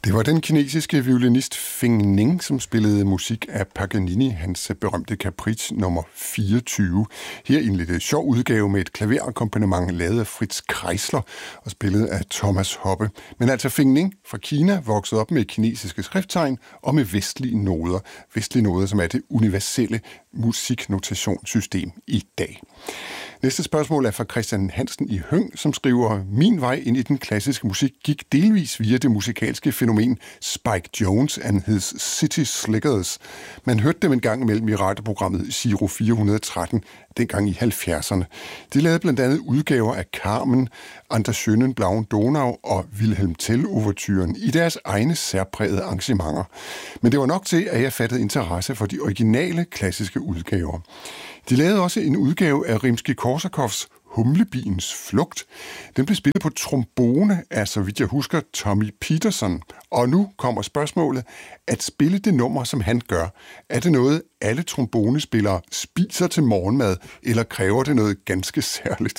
Det var den kinesiske violinist Feng Ning, som spillede musik af Paganini, hans berømte Caprice nummer 24. Her i en lidt sjov udgave med et klaverakkompagnement lavet af Fritz Kreisler og spillet af Thomas Hoppe. Men altså Feng Ning fra Kina voksede op med kinesiske skrifttegn og med vestlige noder. Vestlige noder, som er det universelle musiknotationssystem i dag. Næste spørgsmål er fra Christian Hansen i Høng, som skriver: Min vej ind i den klassiske musik gik delvis via det musikalske fænomen Spike Jones and his City Slickers. Man hørte dem en gang imellem i radioprogrammet Giro 413, dengang i 70'erne. De lavede blandt andet udgaver af Carmen, An der schönen blauen Donau og Wilhelm Tell-ouverturen i deres egne særprægede arrangementer. Men det var nok til, at jeg fattede interesse for de originale klassiske udgaver. De lavede også en udgave af Rimskij-Korsakovs Humlebiens flugt. Den blev spillet på trombone af, så vidt jeg husker, Tommy Peterson. Og nu kommer spørgsmålet: at spille det nummer, som han gør, er det noget, alle trombonespillere spiser til morgenmad, eller kræver det noget ganske særligt?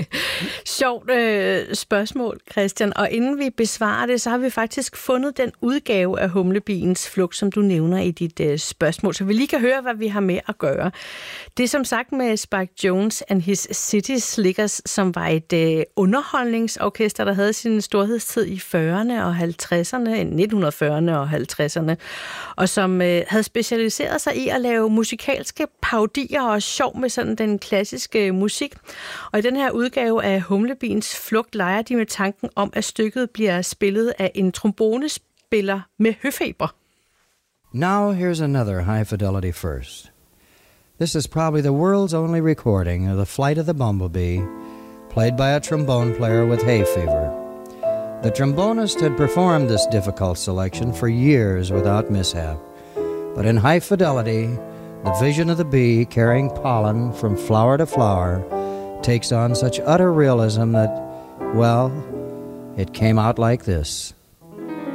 Sjovt spørgsmål, Christian. Og inden vi besvarer det, så har vi faktisk fundet den udgave af Humlebiens flugt, som du nævner i dit spørgsmål, så vi lige kan høre, hvad vi har med at gøre. Det er som sagt med Spike Jones and his City Slickers, som var et underholdningsorkester, der havde sin storhedstid i 40'erne og 50'erne, 1940'erne og 50'erne, og som havde specialiseret sig i at lave musikalske parodier og sjov med sådan den klassiske musik. Og i den her udgave af Humlebiens flugt leger de med tanken om, at stykket bliver spillet af en trombonespiller med høfeber. Now here's another high fidelity first. This is probably the world's only recording of the flight of the bumblebee, played by a trombone player with hay fever. The trombonist had performed this difficult selection for years without mishap, but in high fidelity, the vision of the bee carrying pollen from flower to flower takes on such utter realism that, well, it came out like this.